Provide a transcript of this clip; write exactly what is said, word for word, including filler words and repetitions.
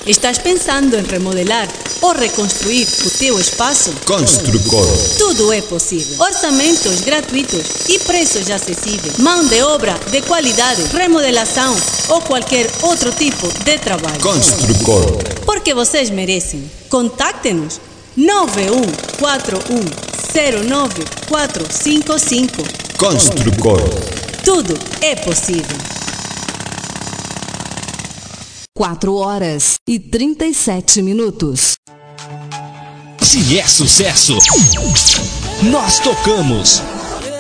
Estás pensando em remodelar ou reconstruir o teu espaço? Construcor. Tudo é possível. Orçamentos gratuitos e preços acessíveis. Mão de obra de qualidade, remodelação ou qualquer outro tipo de trabalho. Construcor. Porque vocês merecem. Contacte-nos nove um quatro um zero nove quatro cinco cinco. Construcor. Tudo é possível. quatro horas e trinta e sete minutos. Se é sucesso, nós tocamos.